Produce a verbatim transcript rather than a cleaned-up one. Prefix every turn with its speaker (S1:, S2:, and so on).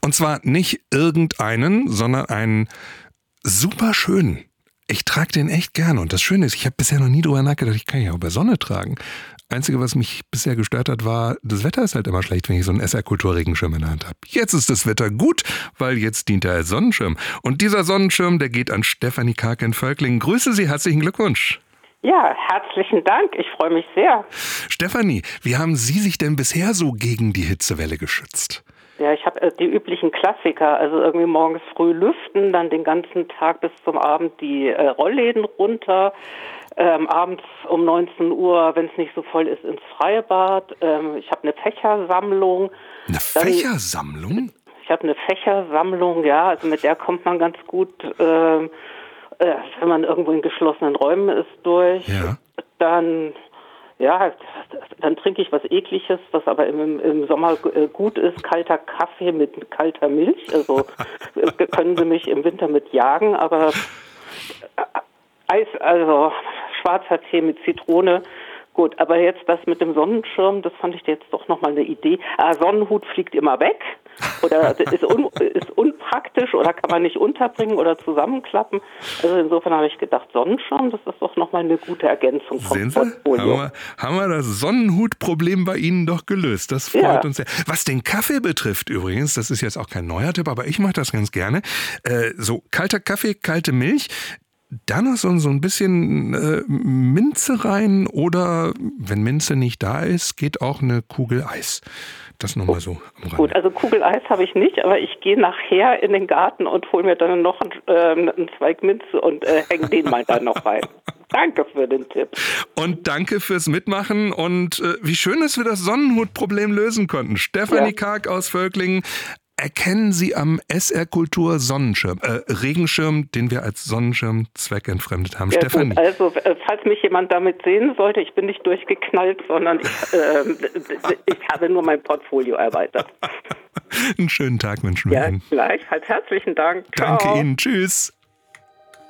S1: Und zwar nicht irgendeinen, sondern einen super schönen. Ich trage den echt gerne. Und das Schöne ist, ich habe bisher noch nie drüber nachgedacht, ich kann ja auch bei Sonne tragen. Einzige, was mich bisher gestört hat, war, das Wetter ist halt immer schlecht, wenn ich so einen S R-Kultur-Regenschirm in der Hand habe. Jetzt ist das Wetter gut, weil jetzt dient er als Sonnenschirm. Und dieser Sonnenschirm, der geht an Stefanie Karg in Völklingen. Grüße Sie, herzlichen Glückwunsch.
S2: Ja, herzlichen Dank. Ich freue mich sehr.
S1: Stefanie, wie haben Sie sich denn bisher so gegen die Hitzewelle geschützt?
S2: Ja, ich habe äh, die üblichen Klassiker, also irgendwie morgens früh lüften, dann den ganzen Tag bis zum Abend die äh, Rollläden runter, ähm, abends um neunzehn Uhr, wenn es nicht so voll ist, ins Freibad. Ähm, ich habe eine Fächersammlung.
S1: Eine Fächersammlung?
S2: Ich habe eine Fächersammlung, ja, also mit der kommt man ganz gut, äh, äh, wenn man irgendwo in geschlossenen Räumen ist, durch.
S1: Ja.
S2: Dann... Ja, dann trinke ich was Ekliges, was aber im, im Sommer gut ist. Kalter Kaffee mit kalter Milch. Also können Sie mich im Winter mit jagen, aber Eis, also schwarzer Tee mit Zitrone. Gut, aber jetzt das mit dem Sonnenschirm, das fand ich jetzt doch nochmal eine Idee. Ah, Sonnenhut fliegt immer weg oder ist, un, ist unpraktisch oder kann man nicht unterbringen oder zusammenklappen. Also insofern habe ich gedacht, Sonnenschirm, das ist doch nochmal eine gute Ergänzung vom
S1: Sehen Sie?
S2: Portfolio.
S1: Haben wir, haben wir das Sonnenhutproblem bei Ihnen doch gelöst. Das freut
S2: Ja.
S1: uns sehr. Was den Kaffee betrifft übrigens, das ist jetzt auch kein neuer Tipp, aber ich mache das ganz gerne. Äh, so kalter Kaffee, kalte Milch. Dann noch so, so ein bisschen äh, Minze rein oder wenn Minze nicht da ist, geht auch eine Kugel Eis. Das nochmal so am Rande.
S2: Gut, also Kugel Eis habe ich nicht, aber ich gehe nachher in den Garten und hole mir dann noch einen, äh, einen Zweig Minze und äh, hänge den mal da noch rein. Danke für den Tipp.
S1: Und danke fürs Mitmachen und äh, wie schön, dass wir das Sonnenhutproblem lösen konnten. Stefanie ja. Karg aus Völklingen. Erkennen Sie am S R Kultur Sonnenschirm, äh, Regenschirm, den wir als Sonnenschirm zweckentfremdet haben.
S2: Ja,
S1: Stefanie.
S2: Gut, also, falls mich jemand damit sehen sollte, ich bin nicht durchgeknallt, sondern ich, äh, ich habe nur mein Portfolio erweitert.
S1: Einen schönen Tag wünschen wir
S2: ja,
S1: Ihnen.
S2: Gleichfalls. Herzlichen Dank.
S1: Danke
S2: Ciao.
S1: Ihnen. Tschüss.